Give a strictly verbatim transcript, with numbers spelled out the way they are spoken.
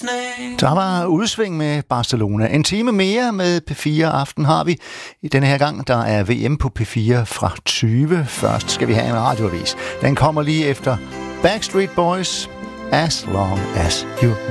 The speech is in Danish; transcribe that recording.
listening. Der var udsving med Barcelona. En time mere med P fire Aften har vi i denne her gang. Der er V M på P fire fra tyve. Først skal vi have en radioavis. Den kommer lige efter Backstreet Boys, As Long As You